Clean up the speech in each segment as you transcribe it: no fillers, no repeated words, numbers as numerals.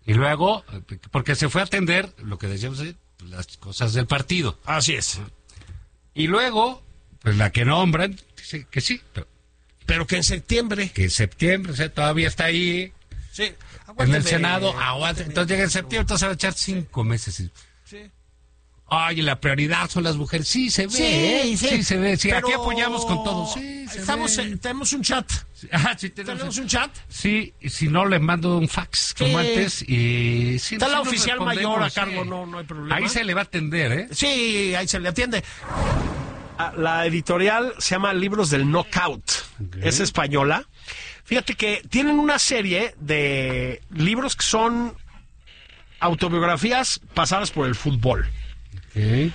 Y luego, porque se fue a atender, lo que decíamos, las cosas del partido. Así es. Y luego, pues la que nombran, dice que sí, pero que en septiembre. Que en septiembre, o sea, todavía está ahí. Sí. En el Senado, entonces llega en septiembre, entonces va a echar 5 meses. Sí. Ay, la prioridad son las mujeres. Sí, se ve. Sí, se ve. Sí, aquí apoyamos con todo. Sí, tenemos un chat. Sí, tenemos un chat. Sí, y si no, le mando un fax, como antes. Y sí, está la oficial mayor a cargo, no hay problema. Ahí se le va a atender, ¿eh? Sí, ahí se le atiende. La editorial se llama Libros del Knockout. Okay. Es española. Fíjate que tienen una serie de libros que son autobiografías pasadas por el fútbol. Okay.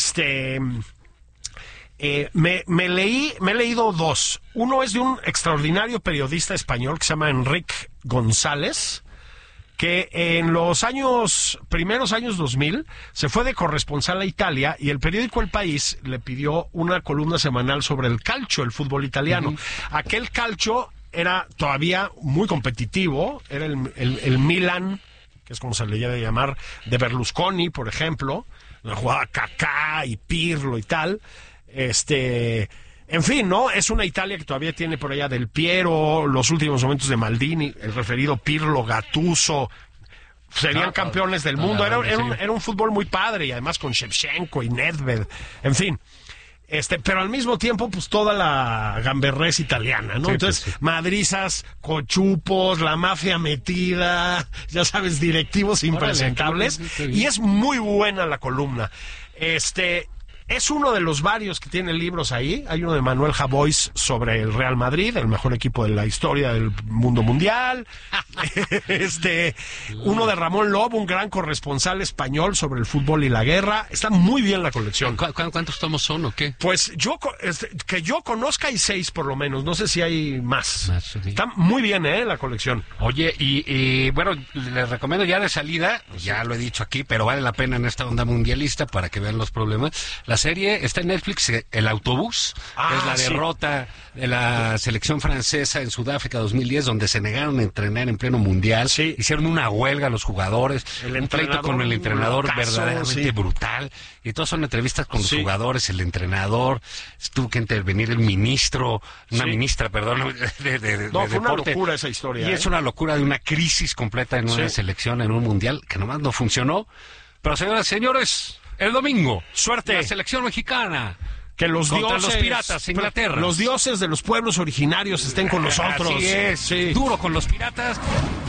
Me he leído 2. Uno es de un extraordinario periodista español que se llama Enrique González, que en los primeros años 2000 se fue de corresponsal a Italia y el periódico El País le pidió una columna semanal sobre el calcio, el fútbol italiano. Uh-huh. Aquel calcio era todavía muy competitivo, era el Milan, que es como se le debe llamar, de Berlusconi, por ejemplo, donde jugaba Kaká y Pirlo y tal. En fin, ¿no? Es una Italia que todavía tiene por allá Del Piero, los últimos momentos de Maldini, el referido Pirlo, Gattuso, serían campeones del mundo. Era un fútbol muy padre, y además con Shevchenko y Nedved, en fin. Pero al mismo tiempo, pues toda la gamberrés italiana, ¿no? Sí, entonces, pues, sí. Madrizas, cochupos, la mafia metida, ya sabes, directivos impresentables. Y es muy buena la columna. Es uno de los varios que tiene libros ahí. Hay uno de Manuel Javois sobre el Real Madrid, el mejor equipo de la historia del mundo mundial. Uno de Ramón Lobo, un gran corresponsal español sobre el fútbol y la guerra. Está muy bien la colección. ¿Cuántos tomos son o qué? Pues que yo conozca hay 6 por lo menos. No sé si hay más. Sí. Está muy bien, la colección. Oye, y bueno, les recomiendo ya de salida, ya lo he dicho aquí, pero vale la pena en esta onda mundialista para que vean los problemas. La serie está en Netflix, El Autobús, es la derrota de la selección francesa en Sudáfrica 2010, donde se negaron a entrenar en pleno mundial. Sí. Hicieron una huelga los jugadores, un pleito con el entrenador verdaderamente brutal. Y todas son entrevistas con los jugadores, el entrenador, tuvo que intervenir el ministro, ministra, perdón, de fue deporte. Una locura esa historia. Y es una locura de una crisis completa en una selección, en un mundial, que nomás no funcionó. Pero señoras y señores, el domingo, suerte, la selección mexicana, que los contra dioses, los piratas, Inglaterra, los dioses de los pueblos originarios estén con nosotros. Así es, duro con los piratas.